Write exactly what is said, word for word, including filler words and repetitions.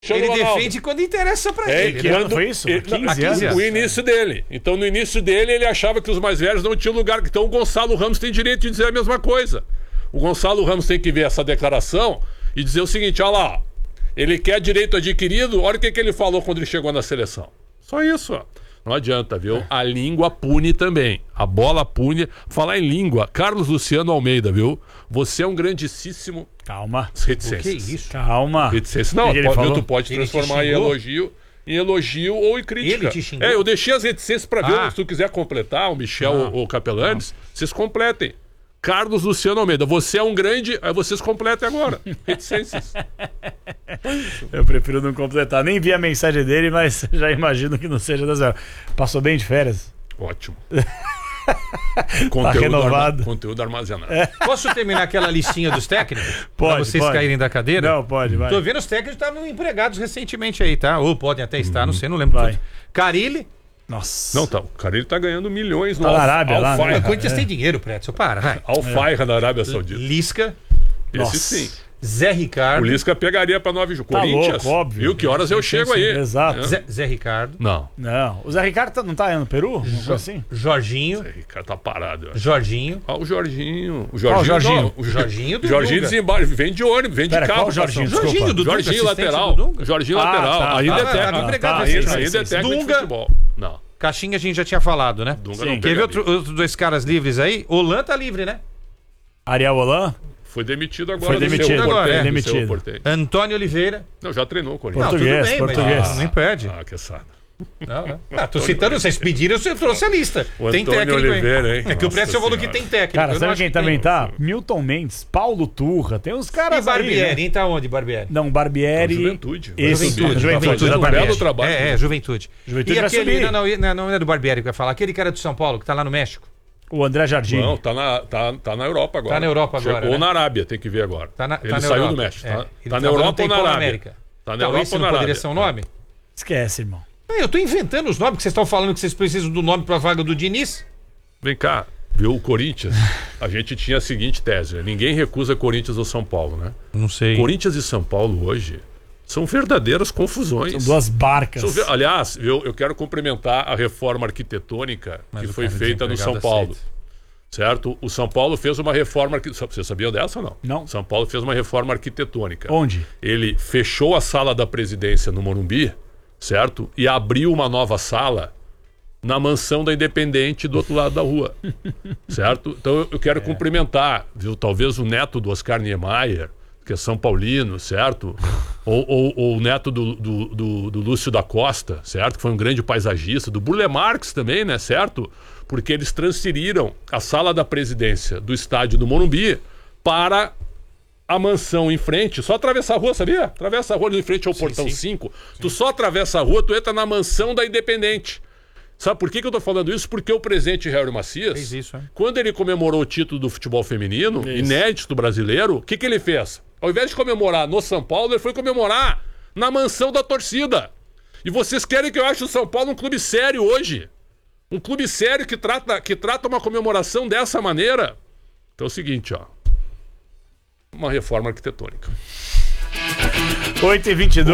Ele defende quando interessa pra é, ele. Que né? ano foi isso? Ele, quinze anos. O início dele. Então, no início dele, ele achava que os mais velhos não tinham lugar. Então, o Gonçalo Ramos tem direito de dizer a mesma coisa. O Gonçalo Ramos tem que ver essa declaração e dizer o seguinte, olha lá, ele quer direito adquirido, olha o que, que ele falou quando ele chegou na seleção. Só isso, ó. Não adianta, viu? É. A língua pune também. A bola pune. Falar em língua, Carlos Luciano Almeida, viu? Você é um grandíssimo... Calma. Reticências. O que é isso? Calma. Reticências. Não, que pode, viu, tu pode ele transformar em elogio, em elogio ou em crítica. Ele te xingou? É, eu deixei as reticências pra ver. Ah. Se tu quiser completar, o Michel Ah. ou o Capelanes, vocês completem. Carlos Luciano Almeida, você é um grande... Aí vocês completem agora. Reticências. Eu prefiro não completar. Nem vi a mensagem dele, mas já imagino que não seja das melhores. Passou bem de férias? Ótimo. Tá renovado. Arma... Conteúdo armazenado. É. Posso terminar aquela listinha dos técnicos? Pode, pra vocês pode. caírem da cadeira? Não, pode, vai. Tô vendo os técnicos que estavam empregados recentemente aí, tá? Ou podem até estar, não sei, não lembro Vai. tudo. Carilli. Nossa. Não, tá. O cara ele tá ganhando milhões no Tá na Arábia lá, né? O Corinthians tem dinheiro, Prédio. Para, vai. Al-Fayha na Arábia Saudita. Lisca. Esse Nossa. sim. Zé Ricardo. O Lisca pegaria pra nove ju- Tá Corinthians. louco, óbvio. Viu que horas eu chego aí? Exato. Zé, Zé Ricardo. Não. Não. O Zé Ricardo tá- não tá aí no Peru? Uma coisa assim? Jorginho. O cara tá parado. eu acho. Jorginho. Ah, o Jorginho. O Qual o Jorginho. Jorginho? Não, o Jorginho do Jorginho Dunga. desembarca. Vem de ônibus, vem de Pera, carro. qual o Jorginho? Passando. Desculpa. Jorginho do Dunga, Jorginho assistente lateral. do Dunga. Jorginho Ah, lateral. tá, ainda tá, é tá, técnico. tá, empregado tá, desse isso, cara. Ainda é isso, técnico de Dunga. futebol. Não. Caixinha a gente já tinha falado, né? Dunga Sim. não Quer ver pegaria. outro, outros dois caras livres aí? Olan tá livre, né? Ariel Holan? Foi demitido agora. Foi do demitido seu agora, Porteiro, é. do seu Demitido. Porteiro. Antônio Oliveira. Não, já treinou o Corinthians. Não, Português, tudo bem, português. mas não impede. Ah, que assado. Não, não. Ah, tô citando, vocês pediram, eu trouxe a lista. O Tem Antônio técnico, Oliveira, hein? É que o Nossa Prédio falou que Senhora. tem técnico. Cara, eu não sabe acho quem que também tem. tá? Milton Mendes, Paulo Turra. Tem uns caras E Barbieri, aí, né? hein? Tá onde, Barbieri? Não, Barbieri... Juventude. Esse, Juventude. Juventude, Tá fazendo um exatamente. belo trabalho. É, é, Juventude. Juventude e vai aquele. subir. Não, não, não é do Barbieri que eu ia falar. Aquele cara do São Paulo que tá lá no México. O André Jardim. Não, tá na, tá, tá na Europa agora. Tá na Europa agora, Chegou, Ou né? na Arábia, tem que ver agora. Tá na, Ele tá na saiu Europa. do México. É. Tá, Ele tá na trabalhou um Europa ou tempão na na Arábia? América. Tá na Então, Europa esse ou na não poderia Arábia? ser um nome? Esquece, irmão. É, eu tô inventando os nomes, que vocês estão falando que vocês precisam do nome pra vaga do Diniz. Vem cá, viu o Corinthians? A gente tinha a seguinte tese, né? Ninguém recusa Corinthians ou São Paulo, né? Não sei. Corinthians e São Paulo hoje são verdadeiras confusões. São duas barcas. São ver- Aliás, eu, eu quero cumprimentar a reforma arquitetônica Mas que o foi cara feita no São desempregado Paulo. aceita. Certo? O São Paulo fez uma reforma... arqui- Você sabia dessa ou não? Não. São Paulo fez uma reforma arquitetônica. Onde? Ele fechou a sala da presidência no Morumbi, certo? E abriu uma nova sala na mansão da Independente do outro lado da rua. Certo? Então eu- eu quero É. cumprimentar, viu? Talvez o neto do Oscar Niemeyer, que é São Paulino, certo? ou, ou- ou o neto do, do, do- do Lúcio da Costa, certo? Que foi um grande paisagista, do Burle Marx também, né? Certo? Porque eles transferiram a sala da presidência do estádio do Morumbi para a mansão em frente, só atravessar a rua, sabia? Atravessa a rua ali em frente ao portão sim. cinco. Tu só atravessa a rua, tu entra na mansão da Independente. Sabe por que, que eu tô falando isso? Porque o presidente Harry Macias, Fez isso, hein? quando ele comemorou o título do futebol feminino, inédito brasileiro, o que, que ele fez? Ao invés de comemorar no São Paulo, ele foi comemorar na mansão da torcida. E vocês querem que eu ache o São Paulo um clube sério hoje? Um clube sério que trata, que trata uma comemoração dessa maneira? Então é o seguinte, ó. Uma reforma arquitetônica. oito e vinte e dois.